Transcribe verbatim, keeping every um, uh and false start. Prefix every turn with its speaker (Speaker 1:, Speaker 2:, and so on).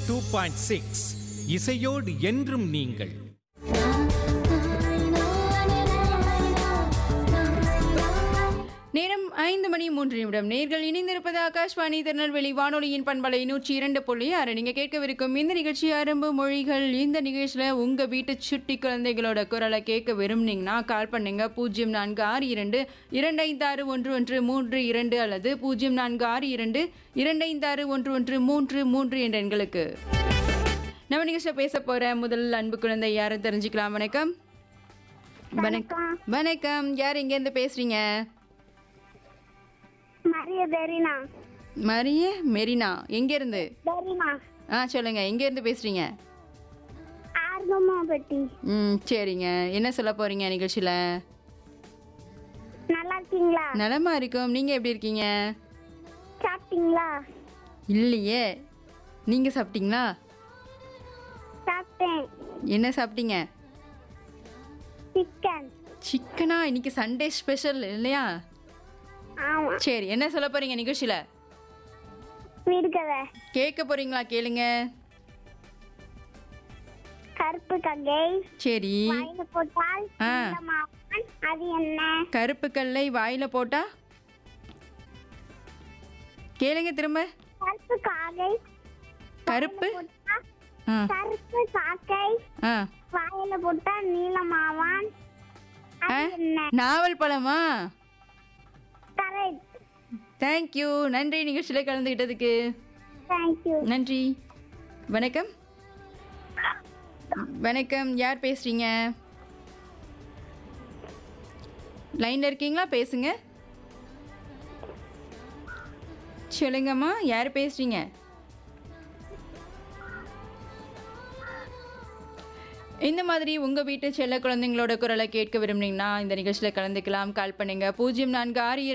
Speaker 1: Two point six இசையோடு என்றும் நீங்கள்.
Speaker 2: நேரம் ஐந்து மணி மூன்று நிமிடம். நேர்கள் இணைந்திருப்பது ஆகாஷ்வாணி திருநெல்வேலி வானொலியின் பண்பலை நூற்றி இரண்டு புள்ளி ஆறு. நீங்க கேட்கவிருக்கும் இந்த நிகழ்ச்சி அரும்பு மொழிகள். இந்த நிகழ்ச்சியில உங்க வீட்டு சுட்டி குழந்தைகளோட குரலை கேட்க விரும்புனீங்கன்னா கால் பண்ணுங்க பூஜ்ஜியம் நான்கு ஆறு இரண்டு இரண்டு ஐந்து ஆறு ஒன்று ஒன்று மூன்று இரண்டு அல்லது பூஜ்ஜியம் நான்கு ஆறு இரண்டு இரண்டு ஐந்து ஆறு ஒன்று ஒன்று மூன்று மூன்று என்ற எண்களுக்கு. நம்ம நிகழ்ச்சியில பேச போற முதல் அன்பு குழந்தை யாரு தெரிஞ்சுக்கலாம். வணக்கம். வணக்கம். வணக்கம். யார் எங்க இருந்து பேசுறீங்க?
Speaker 3: மரிய பெரினா.
Speaker 2: மரிய மெரினா. எங்க இருந்து?
Speaker 3: பெரினா.
Speaker 2: ஆ சொல்லுங்க, எங்க இருந்து பேசுறீங்க?
Speaker 3: ஆர்வமாபட்டி.
Speaker 2: ம் சரிங்க. என்ன சொல்ல போறீங்க நிகழ்ச்சியில?
Speaker 3: நல்லா இருக்கீங்களா?
Speaker 2: நலமா இருக்கும். நீங்க எப்படி இருக்கீங்க?
Speaker 3: சாப்பிட்டீங்களா?
Speaker 2: இல்லையே. நீங்க சாப்பிட்டீங்களா?
Speaker 3: சாப்பிட்டேன்.
Speaker 2: என்ன சாப்பிட்டீங்க?
Speaker 3: சிக்கன்.
Speaker 2: சிக்கனா? இன்னைக்கு சண்டே ஸ்பெஷல் இல்லையா?
Speaker 3: ஆமா.
Speaker 2: சரி, என்ன சொல்ல போறீங்க நிகழ்ச்சியில?
Speaker 3: விடுகதை.
Speaker 2: கேட்க போறீங்களா? கேளுங்க.
Speaker 3: கருப்பு கங்கை
Speaker 2: சரி.
Speaker 3: வாயில போட்டால்
Speaker 2: ஆ.
Speaker 3: நீளமாவான். அது என்ன?
Speaker 2: கருப்பு கல்லை வாயில போட்டா? கேளுங்க திரும்ப.
Speaker 3: கருப்பு காகை
Speaker 2: கருப்பு
Speaker 3: போட்டா
Speaker 2: ஆ
Speaker 3: கருப்பு காக்கை
Speaker 2: ஆ
Speaker 3: வாயில போட்டா நீளமாவான்.
Speaker 2: ஆ?
Speaker 3: அது என்ன?
Speaker 2: நாவல் பழமா?
Speaker 3: கரெக்ட்.
Speaker 2: தேங்க்யூ. நன்றி நிகழ்ச்சியில் கலந்துக்கிட்டதுக்கு.
Speaker 3: தேங்க்யூ.
Speaker 2: நன்றி. வணக்கம். வணக்கம். யார் பேசுறீங்க? லைன்ல இருக்கீங்களா? பேசுங்க. சொல்லுங்கம்மா, யார் பேசுறீங்க? இந்த மாதிரி உங்கள் வீட்டு செல்ல குழந்தைங்களோட குரலை கேட்க விரும்புனீங்கன்னா இந்த நிகழ்ச்சியில் கலந்துக்கலாம். கால் பண்ணுங்க பூஜ்ஜியம் நான்கு ஆறு